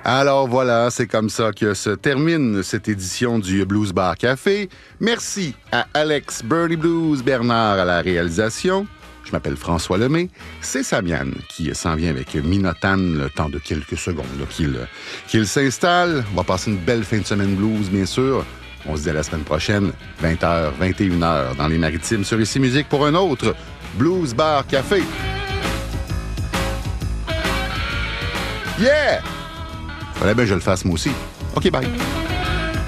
Alors voilà, c'est comme ça que se termine cette édition du Blues Bar Café. Merci à Alex Birdie Blues Bernard à la réalisation. Je m'appelle François Lemay. C'est Samian qui s'en vient avec Minotan le temps de quelques secondes qu'il s'installe. On va passer une belle fin de semaine blues, bien sûr. On se dit à la semaine prochaine, 20h, 21h, dans les Maritimes, sur Ici Musique pour un autre Blues Bar Café. Yeah! Fallait bien que je le fasse moi aussi. OK, bye.